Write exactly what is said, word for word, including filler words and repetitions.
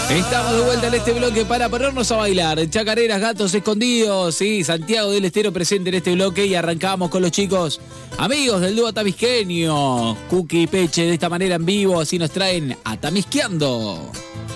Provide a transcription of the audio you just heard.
Estamos de vuelta en este bloque para ponernos a bailar. Chacareras, gatos escondidos, sí, Santiago del Estero presente en este bloque y arrancamos con los chicos amigos del dúo atamisqueño, Cookie y Peche, de esta manera en vivo, así nos traen Atamisqueando.